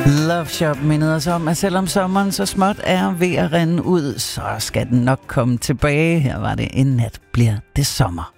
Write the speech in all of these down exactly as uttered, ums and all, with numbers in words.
Love Shop mindede os om, at selvom sommeren så småt er ved at rinde ud, så skal den nok komme tilbage. Her var det en nat bliver det sommer.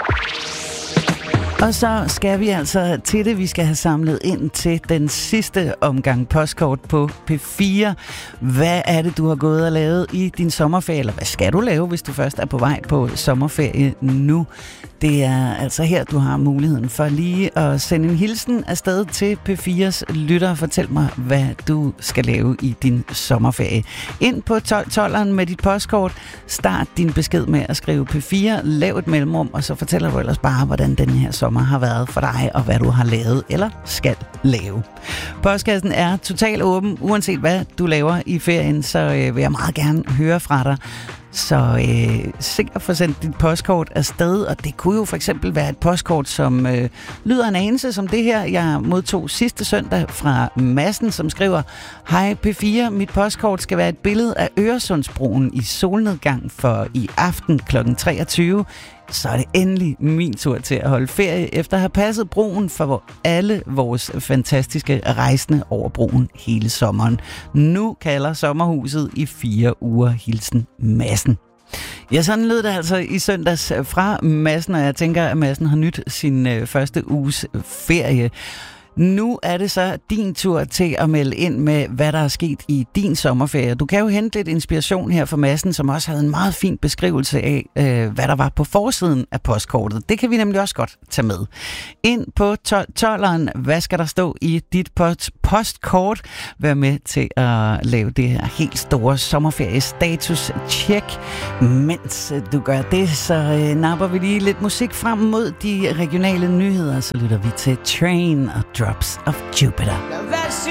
Og så skal vi altså til det. Vi skal have samlet ind til den sidste omgang postkort på P fire. Hvad er det, du har gået og lavet i din sommerferie? Eller hvad skal du lave, hvis du først er på vej på sommerferie nu? Det er altså her, du har muligheden for lige at sende en hilsen afsted til P fires lytter. Fortæl mig, hvad du skal lave i din sommerferie. Ind på tolv tolveren med dit postkort. Start din besked med at skrive P fire. Lav et mellemrum, og så fortæller du ellers bare, hvordan den her sommer har været for dig, og hvad du har lavet eller skal lave. Postkassen er totalt åben. Uanset hvad du laver i ferien, så øh, vil jeg meget gerne høre fra dig. Så øh, se at få sendt dit postkort afsted, og det kunne jo for eksempel være et postkort, som øh, lyder en anelse som det her, jeg modtog sidste søndag fra Madsen, som skriver: Hej P fire, mit postkort skal være et billede af Øresundsbroen i solnedgang for i aften klokken treogtyve. Så er det endelig min tur til at holde ferie, efter at have passet broen for alle vores fantastiske rejsende over broen hele sommeren. Nu kalder sommerhuset i fire uger. Hilsen Madsen. Ja, sådan lød det altså i søndags fra Madsen, og jeg tænker, at Madsen har nyt sin øh, første uges ferie. Nu er det så din tur til at melde ind med, hvad der er sket i din sommerferie. Du kan jo hente lidt inspiration her fra Madsen, som også havde en meget fin beskrivelse af, øh, hvad der var på forsiden af postkortet. Det kan vi nemlig også godt tage med. Ind på tolveren, hvad skal der stå i dit post- postkort? Vær med til at lave det her helt store sommerferie-status-check. Mens du gør det, så øh, napper vi lige lidt musik frem mod de regionale nyheder, så lytter vi til Train og Drops of Jupiter. Now that she